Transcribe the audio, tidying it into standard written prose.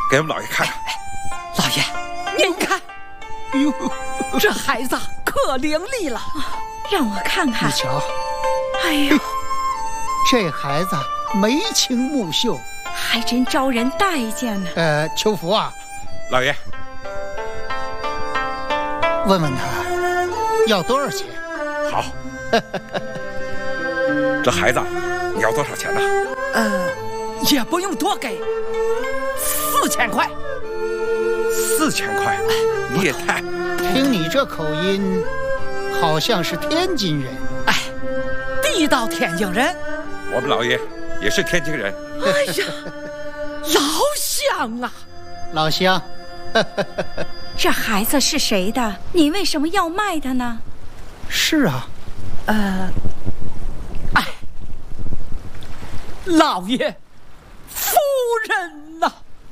给我们老爷看看。 老爷，您看，哟，这孩子可伶俐了。 让我看看。 你瞧， 哎呦， 这孩子眉清目秀， 还真招人待见呢。 秋福啊， 老爷， 问问他要多少钱？ 好。这孩子你要多少钱呢？ 也不用多给，4000块。 4000块，你也太…… 听你这口音，好像是天津人。 哎，地道天津人。 我们老爷也是天津人。 哎呀，老乡啊， 老乡。 这孩子是谁的？你为什么要卖他呢？ 是啊， 老爷。